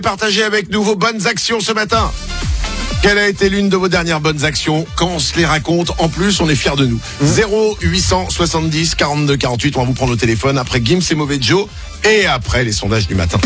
Partagez avec nous vos bonnes actions ce matin. Quelle a été l'une de vos dernières bonnes actions? Quand on se les raconte, en plus, on est fiers de nous. 0870 42 48, on va vous prendre au téléphone après Gims et Mauvais Joe et après les sondages du matin.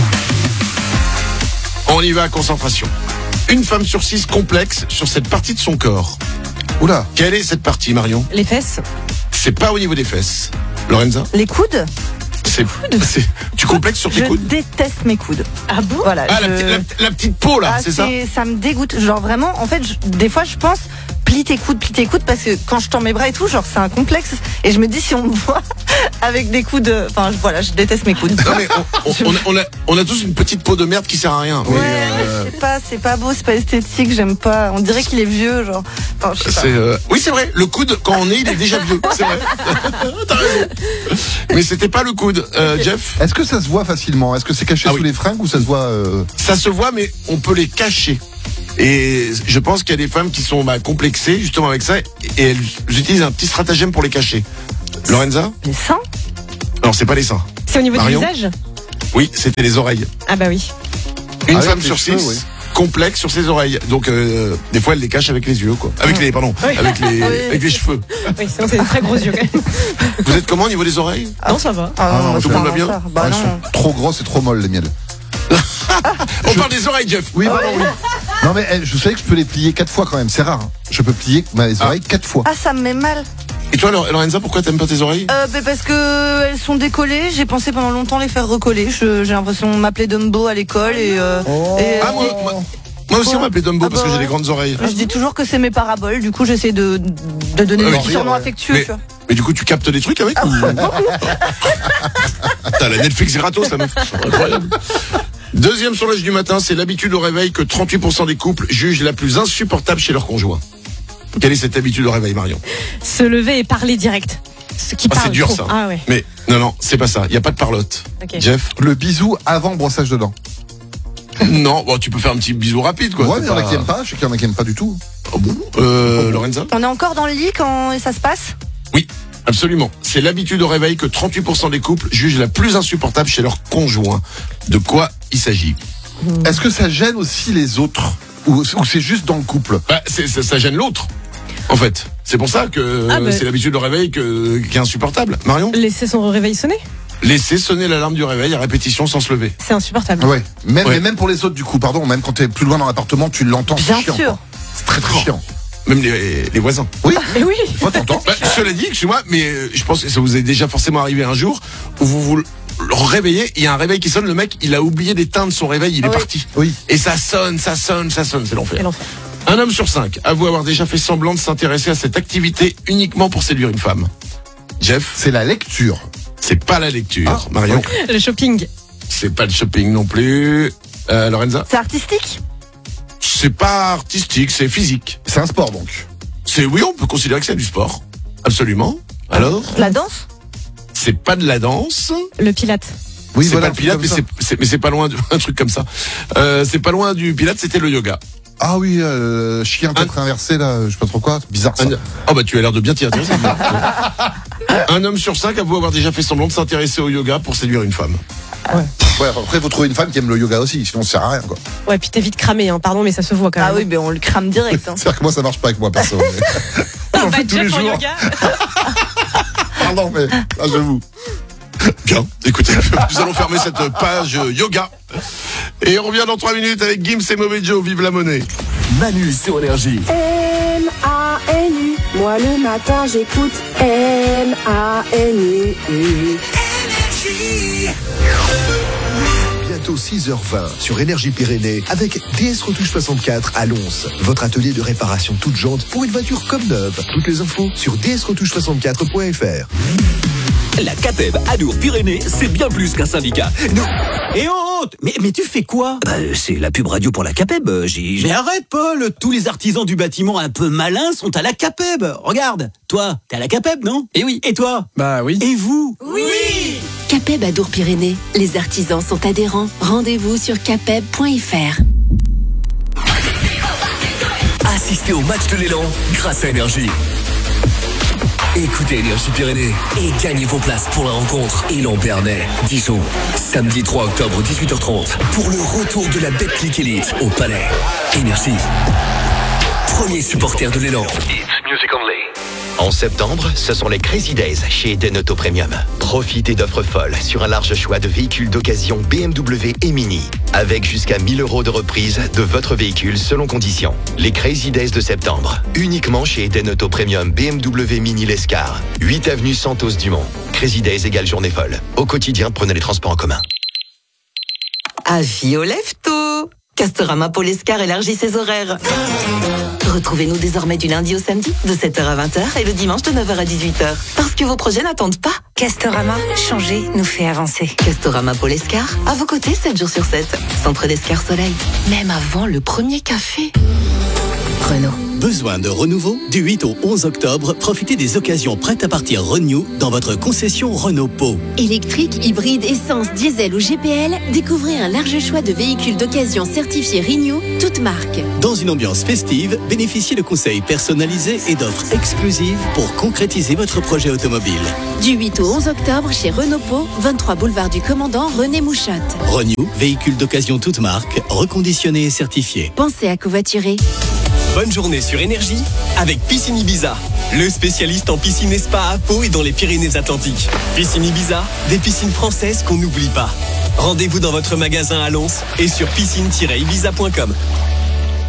On y va, concentration. Une femme sur 6 complexe sur cette partie de son corps. Oula. Quelle est cette partie, Marion? Les fesses. C'est pas au niveau des fesses. Lorenza? Les coudes. Tu complexes sur tes Je coudes? déteste mes coudes. Ah bon? Voilà. Ah, la petite peau là, c'est ça? Ça me dégoûte. Genre vraiment, en fait, des fois je pense, plie tes coudes, parce que quand je tends mes bras et tout, genre c'est un complexe. Et je me dis, si on me voit avec des coudes, enfin voilà, je déteste mes coudes. Non mais on a tous une petite peau de merde qui sert à rien. Ouais, c'est pas beau, c'est pas esthétique, j'aime pas. On dirait qu'il est vieux, genre. Enfin, je sais pas. Oui, c'est vrai, le coude, quand on est, il est déjà vieux. C'est vrai. T'as raison. Mais c'était pas le coude, Jeff. Est-ce que ça se voit facilement? Est-ce que c'est caché sous les fringues ou ça se voit Ça se voit, mais on peut les cacher. Et je pense qu'il y a des femmes qui sont complexées justement avec ça et elles utilisent un petit stratagème pour les cacher. Lorenza? Les seins? Non, c'est pas les seins. C'est au niveau Marion? du visage? Oui, c'était les oreilles. Ah bah oui. Une Avec femme les sur cheveux, 6 oui. complexe sur ses oreilles. Donc des fois elle les cache avec les yeux quoi. Avec les avec les cheveux. Oui, sinon c'est des très gros yeux quand même. Vous êtes comment au niveau des oreilles? Non, ça va. non, tout le monde va bien? Bah elles non. sont trop grosses et trop molles les miennes. On parle des oreilles, Jeff. Oui, pardon, oui. Non mais je savais que je peux les plier 4 fois quand même, c'est rare. Hein. Je peux plier mes oreilles 4 fois. Ah, ça me met mal. Et toi Lorenza, pourquoi t'aimes pas tes oreilles? Parce que elles sont décollées. J'ai pensé pendant longtemps les faire recoller. J'ai l'impression de m'appeler Dumbo à l'école Ah moi aussi on m'appelait Dumbo parce que j'ai des grandes oreilles. Je dis toujours que c'est mes paraboles. Du coup, j'essaie de donner des petits surnoms affectueux. Tu vois. Mais du coup tu captes des trucs avec ou... T'as la Netflix gratos la meuf. Incroyable. Deuxième sondage du matin, c'est l'habitude au réveil que 38% des couples jugent la plus insupportable chez leur conjoint. Quelle est cette habitude au réveil, Marion? Se lever et parler direct. Ce qui parle c'est dur trop. ça. Ah ouais. Mais non, c'est pas ça. Il y a pas de parlotte. Ok. Jeff? Le bisou avant brossage de dents. Non, bon, tu peux faire un petit bisou rapide quoi. Ouais, C'est mais il y en a pas- qui aiment pas, je sais qu'il y en a qui aiment pas du tout. Oh bon Lorenza? On est encore dans le lit quand ça se passe? Oui, absolument. C'est l'habitude au réveil que 38% des couples jugent la plus insupportable chez leur conjoint. De quoi il s'agit? Est-ce que ça gêne aussi les autres ou c'est juste dans le couple? Ça gêne l'autre, en fait. C'est pour ça que c'est l'habitude au réveil qui est insupportable. Marion? Laisser son réveil sonner? Laisser sonner l'alarme du réveil à répétition sans se lever. C'est insupportable. Ouais. Mais Ouais. même pour les autres du coup, pardon, même quand t'es plus loin dans l'appartement, tu l'entends. Bien c'est chiant, sûr. quoi. C'est très très chiant. Même les voisins. Oui. Mais oui. Des fois t'entends. Cela dit, excuse-moi, mais je pense que ça vous est déjà forcément arrivé un jour où vous le réveillez, il y a un réveil qui sonne, le mec, il a oublié d'éteindre son réveil, il est parti. Oui. Et ça sonne, c'est l'enfer. C'est l'enfer. Un homme sur 5 avoue avoir déjà fait semblant de s'intéresser à cette activité uniquement pour séduire une femme. Jeff? C'est la lecture. C'est pas la lecture. Marion? Le shopping. C'est pas le shopping non plus. Lorenza? C'est artistique? C'est pas artistique, c'est physique. C'est un sport donc. Oui, on peut considérer que c'est du sport. Absolument. Alors? La danse? C'est pas de la danse. Le pilate. Oui, C'est voilà, pas le pilate, comme ça. mais c'est pas loin un truc comme ça. C'est pas loin du pilate, c'était le yoga. Ah oui, chien peut-être inversé là, je sais pas trop quoi, c'est bizarre ça. Oh bah tu as l'air de bien t'y intéresser. Un homme sur 5 avoue avoir déjà fait semblant de s'intéresser au yoga pour séduire une femme. Ouais, après faut trouver une femme qui aime le yoga aussi, sinon ça sert à rien quoi. Ouais, puis t'es vite cramé, hein. Pardon, mais ça se voit quand même. Ah oui, ben on le crame direct. Hein. C'est-à-dire que moi ça marche pas avec moi perso. mais- J'en Bah, fais tous les Jeff en jours. yoga. Pardon mais là j'avoue. Bien, écoutez, nous allons fermer cette page yoga. Et on revient dans 3 minutes avec Gims et Mauvais Joe, vive la monnaie. Manu sur Énergie. M-A-N-U. Moi le matin j'écoute M-A-N-U. Bientôt 6h20 sur Énergie Pyrénées avec DS Retouche 64 à Lons. Votre atelier de réparation toute jante pour une voiture comme neuve. Toutes les infos sur dsretouche64.fr. La CAPEB Adour-Pyrénées, c'est bien plus qu'un syndicat. Et honte mais tu fais quoi? C'est la pub radio pour la CAPEB. Mais arrête, Paul. Tous les artisans du bâtiment un peu malins sont à la CAPEB. Regarde, toi, t'es à la CAPEB, non? Eh oui. Et toi? Bah oui. Et vous? CAPEB Adour-Pyrénées. Les artisans sont adhérents. Rendez-vous sur capeb.fr. Assistez au match de l'élan grâce à Énergie. Écoutez Énergie Pyrénées et gagnez vos places pour la rencontre Élan-Bernay, Dijon, samedi 3 octobre 18h30 pour le retour de la Betclic Elite au Palais. Énergie, premier supporter de l'élan. En septembre, ce sont les Crazy Days chez Eden Auto Premium. Profitez d'offres folles sur un large choix de véhicules d'occasion BMW et Mini, avec jusqu'à 1 000 € de reprise de votre véhicule selon conditions. Les Crazy Days de septembre, uniquement chez Eden Auto Premium BMW Mini Lescar, 8 avenue Santos Dumont. Crazy Days égale journée folle. Au quotidien, prenez les transports en commun. Avis aux lève-tôt. Castorama Polescar élargit ses horaires. Retrouvez-nous désormais du lundi au samedi, de 7h à 20h et le dimanche de 9h à 18h. Parce que vos projets n'attendent pas. Castorama, changer nous fait avancer. Castorama Polescar, à vos côtés 7 jours sur 7. Centre d'Escar Soleil, même avant le premier café. Renault. Besoin de renouveau? Du 8 au 11 octobre, profitez des occasions prêtes à partir Renew dans votre concession Renault Pau. Électrique, hybride, essence, diesel ou GPL, découvrez un large choix de véhicules d'occasion certifiés Renew, toutes marques. Dans une ambiance festive, bénéficiez de conseils personnalisés et d'offres exclusives pour concrétiser votre projet automobile. Du 8 au 11 octobre chez Renault Pau, 23 boulevard du Commandant René Mouchotte. Renew, véhicules d'occasion toutes marques, reconditionnés et certifiés. Pensez à covoiturer. Bonne journée sur Énergie avec Piscine Ibiza, le spécialiste en piscine et spa à Pau et dans les Pyrénées-Atlantiques. Piscine Ibiza, des piscines françaises qu'on n'oublie pas. Rendez-vous dans votre magasin à Lons et sur piscine-ibiza.com.